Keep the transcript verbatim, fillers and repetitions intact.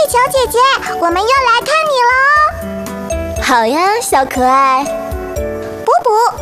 球姐姐，我们又来看你喽！ 好呀，小可爱。 补补，